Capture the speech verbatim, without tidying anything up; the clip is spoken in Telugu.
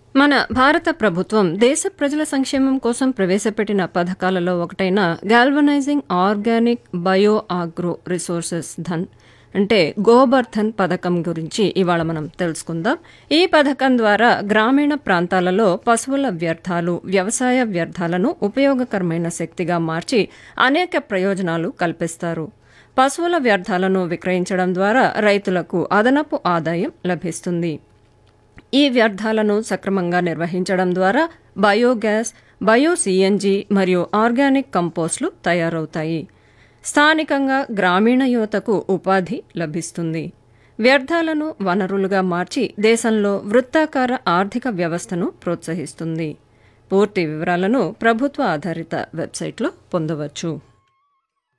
మన భారత ప్రభుత్వం దేశ ప్రజల సంక్షేమం కోసం ప్రవేశపెట్టిన పథకాలలో ఒకటైన galvanising organic bio agro resources Dhan అంటే గోబర్ధన్ పథకం గురించి ఇవాళ మనం తెలుసుకుందాం. ఈ పథకం ద్వారా గ్రామీణ ప్రాంతాలలో పశువుల వ్యర్థాలు, వ్యవసాయ వ్యర్థాలను ఉపయోగకరమైన శక్తిగా మార్చి అనేక ప్రయోజనాలు కల్పిస్తారు. పశువుల వ్యర్థాలను విక్రయించడం ద్వారా రైతులకు అదనపు ఆదాయం లభిస్తుంది. ఈ వ్యర్థాలను సక్రమంగా నిర్వహించడం ద్వారా బయోగ్యాస్, బయో సీఎన్జీ మరియు ఆర్గానిక్ కంపోస్టులు తయారవుతాయి. స్థానికంగా గ్రామీణ యువతకు ఉపాధి లభిస్తుంది. వ్యర్థాలను వనరులుగా మార్చి దేశంలో వృత్తాకార ఆర్థిక వ్యవస్థను ప్రోత్సహిస్తుంది. పూర్తి వివరాలను ప్రభుత్వ ఆధారిత వెబ్సైట్లో పొందవచ్చు.